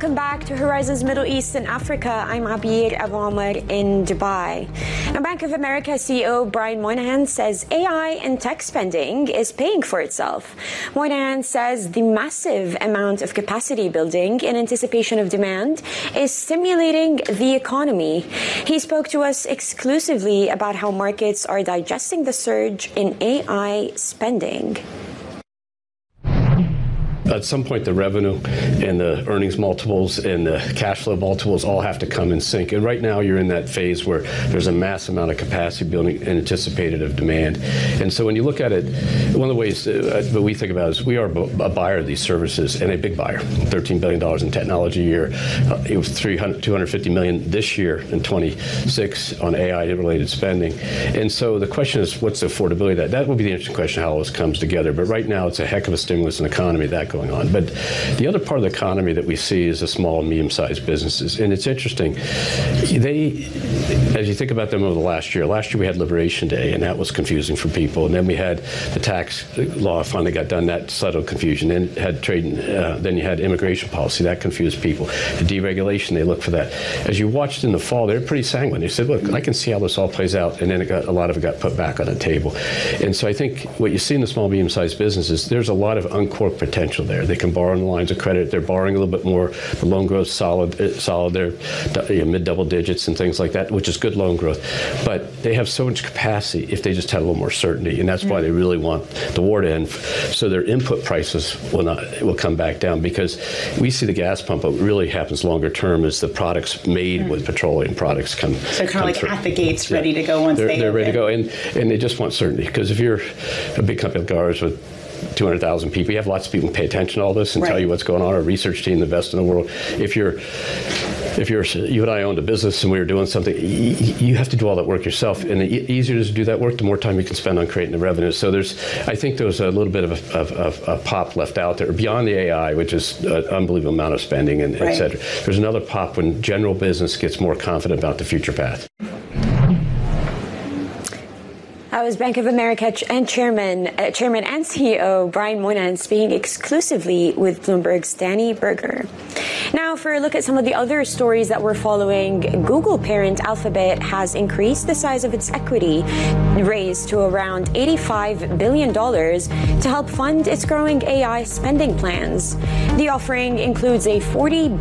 Welcome back to Horizons Middle East and Africa. I'm Abir Abu Omar in Dubai. Now, Bank of America CEO Brian Moynihan says AI and tech spending is paying for itself. Moynihan says the massive amount of capacity building in anticipation of demand is stimulating the economy. He spoke to us exclusively about how markets are digesting the surge in AI spending. At some point, the revenue and the earnings multiples and the cash flow multiples all have to come in sync. And right now, you're in that phase where there's a mass amount of capacity building and anticipated of demand. And so when you look at it, one of the ways that we think about is we are a buyer of these services, and a big buyer. $13 billion in technology a year. It was $250 million this year in 26 on AI-related spending. And so the question is, what's the affordability of that? That will be the interesting question, how all this comes together. But right now, it's a heck of a stimulus in the economy that going on. But the other part of the economy that we see is the small and medium-sized businesses. And it's interesting. They, as you think about them over the last year we had Liberation Day, and that was confusing for people. And then we had the tax law finally got done, that settled confusion. Then had trade, then you had immigration policy, that confused people. The deregulation, they looked for that. As you watched in the fall, they were pretty sanguine. They said, look, I can see how this all plays out. And then a lot of it got put back on the table. And so I think what you see in the small, medium-sized businesses, there's a lot of uncorked potential there. They can borrow on the lines of credit. They're borrowing a little bit more. The loan growth solid. They're mid double digits and things like that, which is good loan growth. But they have so much capacity if they just had a little more certainty, and that's why they really want the war to end. So their input prices will come back down, because we see the gas pump. What really happens longer term is the products made with petroleum products come. So kind of like through. At the gates, ready to go once they're ready to go, and they just want certainty, because if you're a big company like ours with 200,000 people, you have lots of people who pay attention to all this and tell you what's going on. Our research team, the best in the world. If you and I owned a business and we were doing something, you have to do all that work yourself. And the easier it is to do that work, the more time you can spend on creating the revenue. So I think there's a little bit of a pop left out there beyond the AI, which is an unbelievable amount of spending and et cetera. There's another pop when general business gets more confident about the future path. That was Bank of America and Chairman and CEO Brian Moynihan speaking exclusively with Bloomberg's Danny Berger. Now, for a look at some of the other stories that we're following, Google parent Alphabet has increased the size of its equity raise to around $85 billion to help fund its growing AI spending plans. The offering includes a $40